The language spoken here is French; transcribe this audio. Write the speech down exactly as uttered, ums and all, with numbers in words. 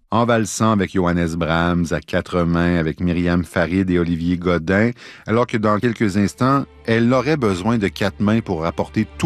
En valsant avec Johannes Brahms, à quatre mains avec Myriam Farid et Olivier Godin, alors que dans quelques instants, elle aurait besoin de quatre mains pour rapporter tout